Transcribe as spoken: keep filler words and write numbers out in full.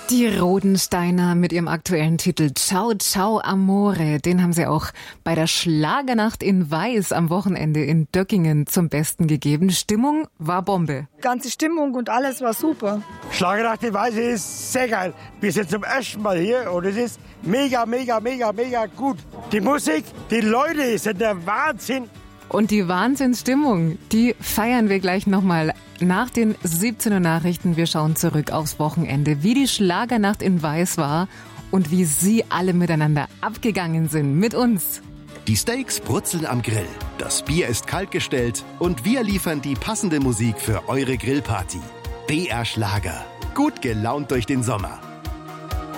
Die Rodensteiner mit ihrem aktuellen Titel Ciao, ciao, Amore. Den haben sie auch bei der Schlagernacht in Weiß am Wochenende in Döckingen zum Besten gegeben. Stimmung war Bombe. Ganze Stimmung und alles war super. Schlagernacht in Weiß ist sehr geil. Wir sind zum ersten Mal hier und es ist mega, mega, mega, mega gut. Die Musik, die Leute sind der Wahnsinn. Und die Wahnsinnsstimmung, die feiern wir gleich nochmal nach den siebzehn Uhr Nachrichten. Wir schauen zurück aufs Wochenende, wie die Schlagernacht in Weiß war und wie Sie alle miteinander abgegangen sind mit uns. Die Steaks brutzeln am Grill, das Bier ist kaltgestellt und wir liefern die passende Musik für eure Grillparty. B R Schlager. Gut gelaunt durch den Sommer.